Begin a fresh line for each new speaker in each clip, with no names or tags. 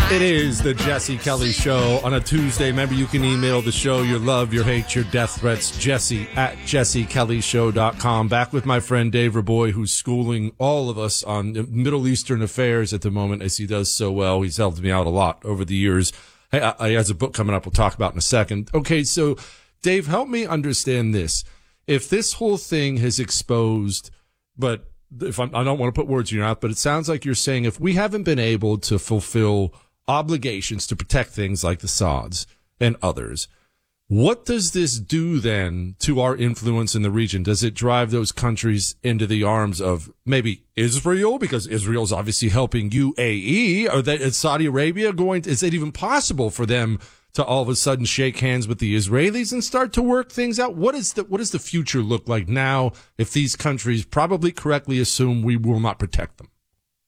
It is the Jesse Kelly Show on a Tuesday. Remember, you can email the show your love, your hate, your death threats, jesse@jessekellyshow.com. Back with my friend Dave Raboy, who's schooling all of us on Middle Eastern affairs at the moment, as he does so well. He's helped me out a lot over the years. He has a book coming up we'll talk about in a second. Okay, so Dave, help me understand this. If this whole thing has exposed, but if I don't want to put words in your mouth, but it sounds like you're saying if we haven't been able to fulfill obligations to protect things like the Saudis and others, what does this do then to our influence in the region? Does it drive those countries into the arms of maybe Israel, because Israel's obviously helping UAE, or that is Saudi Arabia is it even possible for them to all of a sudden shake hands with the Israelis and start to work things out? What does the future look like now if these countries probably correctly assume we will not protect them?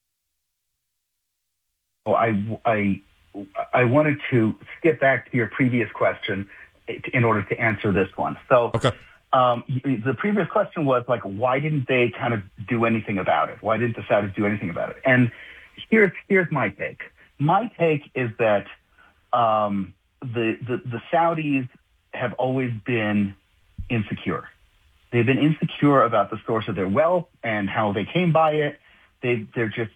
Well, I wanted to skip back to your previous question in order to answer this one. So,
okay.
The previous question was like, why didn't they kind of do anything about it? Why didn't the Saudis do anything about it? And here's my take. My take is that the Saudis have always been insecure. They've been insecure about the source of their wealth and how they came by it. They're just,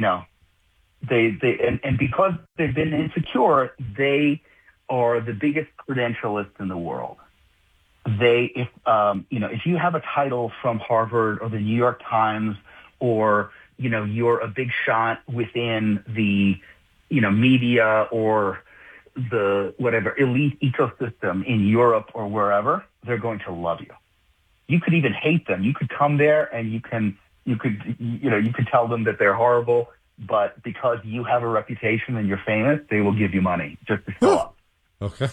and because they've been insecure, they are the biggest credentialists in the world. If you have a title from Harvard or the New York Times, or you're a big shot within the media or the whatever elite ecosystem in Europe or wherever, they're going to love you. You could even hate them. You could come there and you could tell them that they're horrible. But because you have a reputation and you're famous, they will give you money just to show up.
Okay.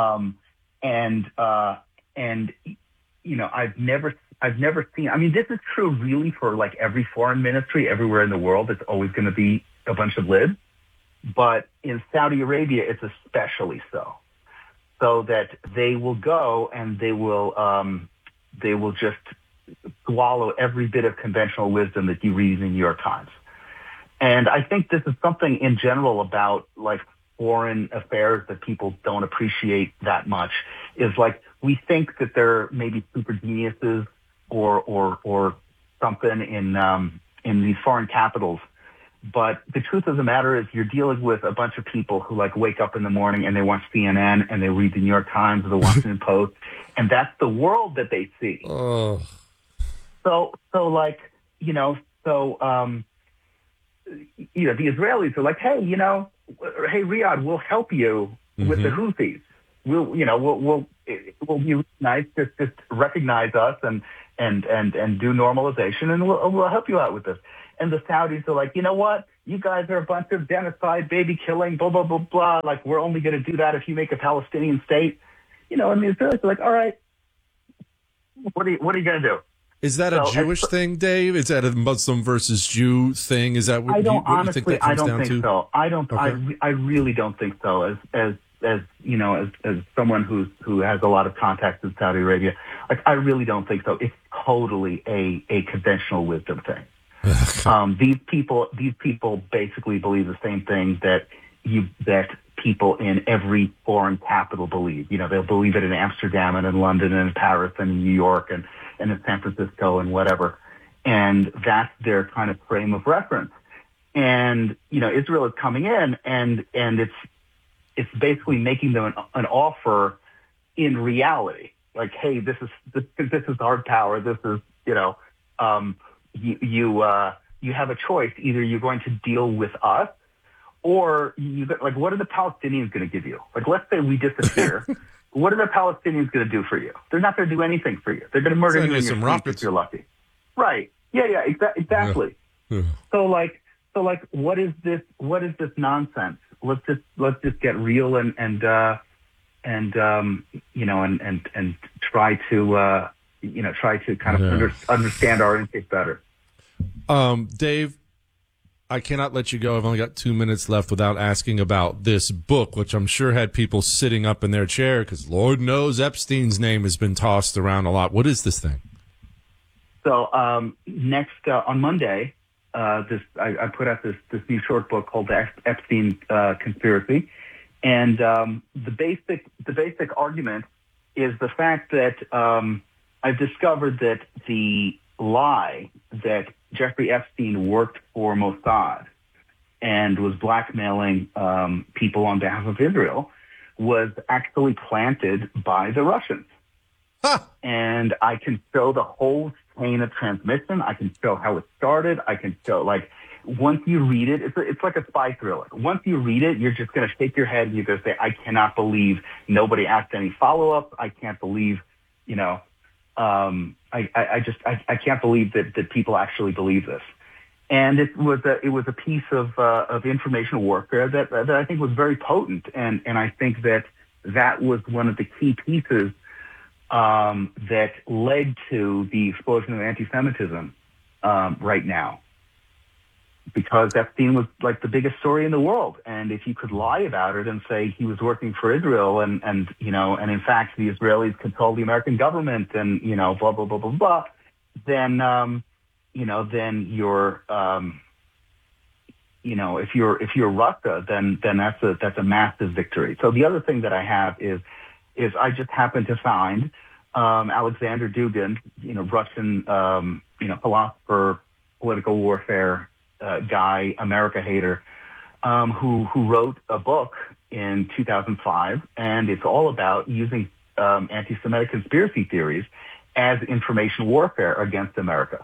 I've never seen. I mean, this is true really for like every foreign ministry everywhere in the world. It's always going to be a bunch of libs, but in Saudi Arabia, it's especially so. So that they will go and they will just swallow every bit of conventional wisdom that you read in the New York Times. And I think this is something in general about like foreign affairs that people don't appreciate that much, is like we think that they're maybe super geniuses or something in these foreign capitals. But the truth of the matter is you're dealing with a bunch of people who like wake up in the morning and they watch CNN and they read the New York Times or the Washington Post, and that's the world that they see.
Oh.
The Israelis are like, hey, Riyadh, we'll help you with the Houthis. We'll be nice, just recognize us and do normalization, and we'll help you out with this. And the Saudis are like, you know what? You guys are a bunch of genocide, baby killing, blah, blah, blah, blah. Like, we're only going to do that if you make a Palestinian state. And the Israelis are like, all right, what are you going to do?
Is that a Jewish thing, Dave? Is that a Muslim versus Jew thing? Is that what you think that comes down to?
So. I really don't think so. As someone who has a lot of contacts in Saudi Arabia, like I really don't think so. It's totally a conventional wisdom thing. These people basically believe the same thing that people in every foreign capital believe. They'll believe it in Amsterdam and in London and in Paris and in New York and in San Francisco and whatever. And that's their kind of frame of reference. And, Israel is coming in and it's basically making them an offer in reality. Like, hey, this is hard power. This is, you have a choice. Either you're going to deal with us, or what are the Palestinians going to give you? Like, let's say we disappear. What are the Palestinians going to do for you? They're not going to do anything for you. They're going to murder you in your sleep if you're lucky. Right. Yeah, exactly. Yeah. So what is this nonsense? Let's just get real and try to kind of understand our interests better.
Dave, I cannot let you go. I've only got 2 minutes left without asking about this book, which I'm sure had people sitting up in their chair because Lord knows Epstein's name has been tossed around a lot. What is this thing?
So next on Monday, I put out this new short book called the Epstein Conspiracy, and the basic argument is the fact that I've discovered that the lie that Jeffrey Epstein worked for Mossad and was blackmailing people on behalf of Israel was actually planted by the Russians. Huh. And I can show the whole chain of transmission. I can show how it started. I can show, like, once you read it, it's like a spy thriller. Once you read it, you're just going to shake your head and you're going to say, I cannot believe nobody asked any follow-up. I can't believe, I can't believe that people actually believe this. And it was a piece of information warfare that I think was very potent. And I think that was one of the key pieces that led to the explosion of anti-Semitism right now. Because Epstein was like the biggest story in the world. And if you could lie about it and say he was working for Israel and in fact the Israelis control the American government and, blah, blah, blah, blah, blah, then, then you're, if you're Russia, then that's a massive victory. So the other thing that I have is I just happened to find, Alexander Dugin, Russian, philosopher, political warfare, guy, America hater, who wrote a book in 2005, and it's all about using anti-Semitic conspiracy theories as information warfare against America.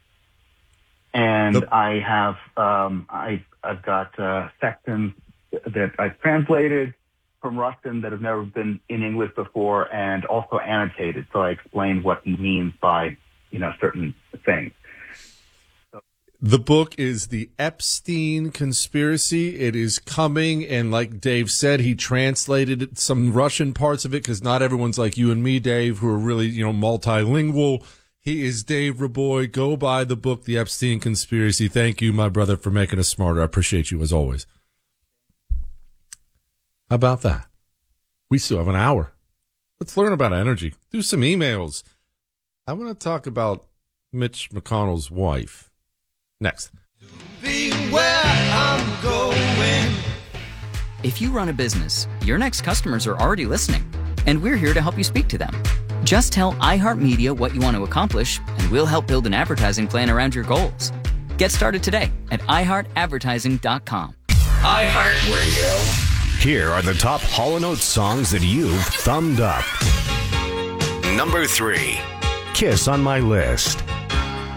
And I have I've got sections that I've translated from Russian that have never been in English before, and also annotated, so I explain what he means by certain things.
The book is The Epstein Conspiracy. It is coming, and like Dave said, he translated some Russian parts of it because not everyone's like you and me, Dave, who are really, multilingual. He is Dave Raboy. Go buy the book, The Epstein Conspiracy. Thank you, my brother, for making us smarter. I appreciate you as always. How about that? We still have an hour. Let's learn about energy. Do some emails. I want to talk about Mitch McConnell's wife. Next.
If you run a business, your next customers are already listening, and we're here to help you speak to them. Just tell iHeartMedia what you want to accomplish, and we'll help build an advertising plan around your goals. Get started today at iHeartAdvertising.com.
iHeartRadio. Here are the top Hall & Oates songs that you've thumbed up. Number 3, Kiss on My List.